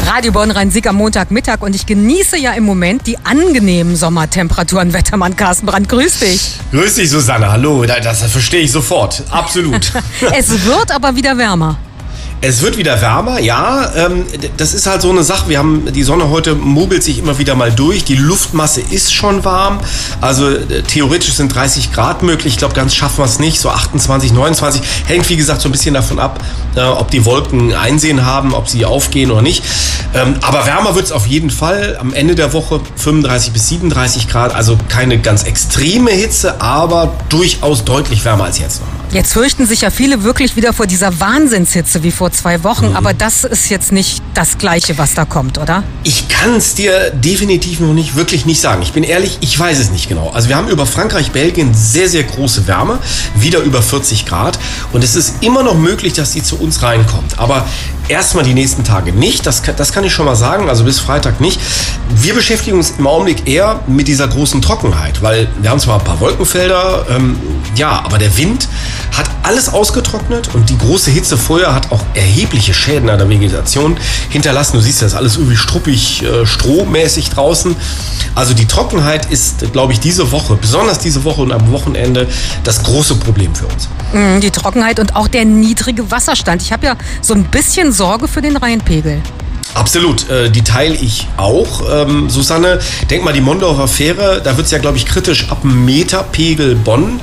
Radio Bonn Rhein-Sieg am Montagmittag und ich genieße ja im Moment die angenehmen Sommertemperaturen. Wettermann Carsten Brandt, grüß dich. Grüß dich, Susanne, hallo, das verstehe ich sofort, absolut. Es wird aber wieder wärmer. Es wird wieder wärmer, ja. Das ist halt so eine Sache. Die Sonne heute mogelt sich immer wieder mal durch. Die Luftmasse ist schon warm. Also theoretisch sind 30 Grad möglich. Ich glaube, ganz schaffen wir es nicht. So 28, 29. Hängt, wie gesagt, so ein bisschen davon ab, ob die Wolken Einsehen haben, ob sie aufgehen oder nicht. Aber wärmer wird es auf jeden Fall. Am Ende der Woche 35 bis 37 Grad. Also keine ganz extreme Hitze, aber durchaus deutlich wärmer als jetzt noch. Jetzt fürchten sich ja viele wirklich wieder vor dieser Wahnsinnshitze wie vor 2 Wochen. Aber das ist jetzt nicht das Gleiche, was da kommt, oder? Ich kann es dir definitiv noch nicht, wirklich nicht sagen. Ich bin ehrlich, ich weiß es nicht genau. Also wir haben über Frankreich, Belgien sehr, sehr große Wärme. Wieder über 40 Grad. Und es ist immer noch möglich, dass die zu uns reinkommt. Aber erstmal die nächsten Tage nicht. Das kann ich schon mal sagen. Also bis Freitag nicht. Wir beschäftigen uns im Augenblick eher mit dieser großen Trockenheit. Weil wir haben zwar ein paar Wolkenfelder, aber der Wind hat alles ausgetrocknet und die große Hitze vorher hat auch erhebliche Schäden an der Vegetation hinterlassen. Du siehst das alles irgendwie struppig, strohmäßig draußen. Also die Trockenheit ist, glaube ich, diese Woche, besonders diese Woche und am Wochenende, das große Problem für uns. Die Trockenheit und auch der niedrige Wasserstand. Ich habe ja so ein bisschen Sorge für den Rheinpegel. Absolut, die teile ich auch. Susanne, denk mal, die Mondorfer Fähre, da wird es ja, glaube ich, kritisch ab Meter Pegel Bonn.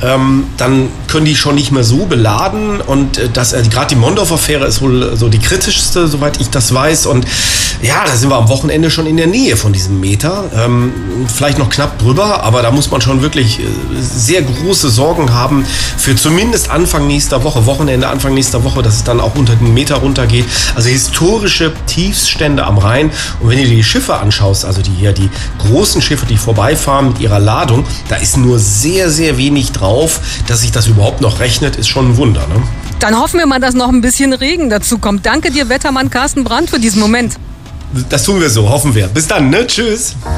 Dann können die schon nicht mehr so beladen und gerade die Mondorfer Fähre ist wohl so die kritischste, soweit ich das weiß. Und ja, da sind wir am Wochenende schon in der Nähe von diesem Meter. Vielleicht noch knapp drüber, aber da muss man schon wirklich sehr große Sorgen haben für zumindest Anfang nächster Woche, Wochenende Anfang nächster Woche, dass es dann auch unter den Meter runtergeht. Also historische Tiefststände am Rhein. Und wenn du dir die Schiffe anschaust, also die großen Schiffe, die vorbeifahren mit ihrer Ladung, da ist nur sehr, sehr wenig drauf. Dass sich das überhaupt noch rechnet, ist schon ein Wunder, ne? Dann hoffen wir mal, dass noch ein bisschen Regen dazu kommt. Danke dir, Wettermann Carsten Brandt, für diesen Moment. Das tun wir so, hoffen wir. Bis dann, ne? Tschüss.